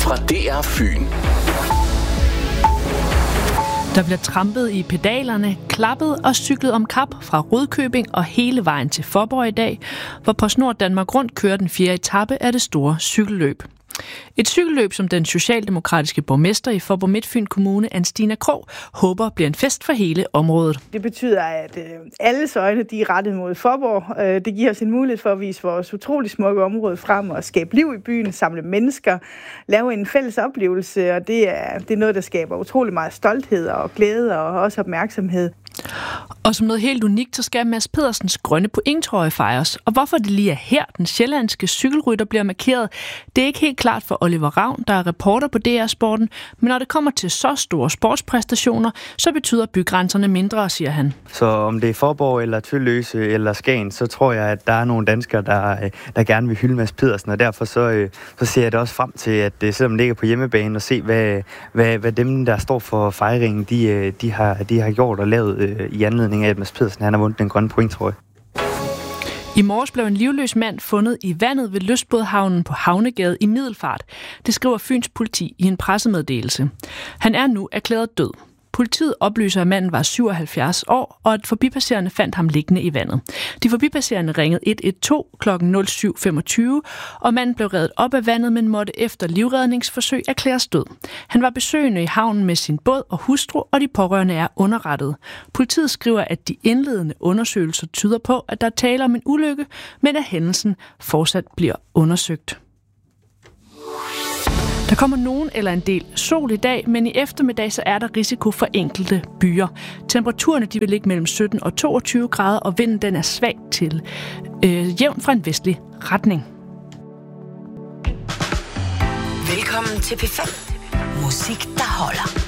fra DR Fyn. Der bliver trampet i pedalerne, klappet og cyklet om kap fra Rudkøbing og hele vejen til Faaborg i dag, hvor PostNord Danmark Rundt kører den 4. etape af det store cykelløb. Et cykelløb, som den socialdemokratiske borgmester i Faaborg Midtfyn Kommune, Anstina Krog, håber bliver en fest for hele området. Det betyder, at alles øjne de er rettet mod Faaborg. Det giver os en mulighed for at vise vores utrolig smukke område frem og skabe liv i byen, samle mennesker, lave en fælles oplevelse, og det er noget, der skaber utrolig meget stolthed og glæde og også opmærksomhed. Og som noget helt unikt, så skal Mads Pedersens grønne pointtrøje fejres. Og hvorfor det lige er her, den sjællandske cykelrytter bliver markeret, det er ikke helt klart for Oliver Ravn, der er reporter på DR Sporten. Men når det kommer til så store sportspræstationer, så betyder bygrænserne mindre, siger han. Så om det er Faaborg eller Tølløse eller Skagen, så tror jeg, at der er nogle danskere, der gerne vil hylde Mads Pedersen. Og derfor så ser jeg det også frem til, at selvom det ligger på hjemmebane, og se, hvad dem, der står for fejringen, de har gjort og lavet i anledning af, at Mads Pedersen han har vundet den grønne pointtrøje. I morges blev en livløs mand fundet i vandet ved lystbådhavnen på Havnegade i Middelfart. Det skriver Fyns politi i en pressemeddelelse. Han er nu erklæret død. Politiet oplyser, at manden var 77 år, og at forbipasserende fandt ham liggende i vandet. De forbipasserende ringede 112 kl. 07.25, og manden blev reddet op af vandet, men måtte efter livredningsforsøg erklæres død. Han var besøgende i havnen med sin båd og hustru, og de pårørende er underrettet. Politiet skriver, at de indledende undersøgelser tyder på, at der taler om en ulykke, men at hændelsen fortsat bliver undersøgt. Der kommer nogen eller en del sol i dag, men i eftermiddag så er der risiko for enkelte byer. Temperaturerne de vil ligge mellem 17 og 22 grader, og vinden den er svag til jævn fra en vestlig retning. Velkommen til P5. Musik, der holder.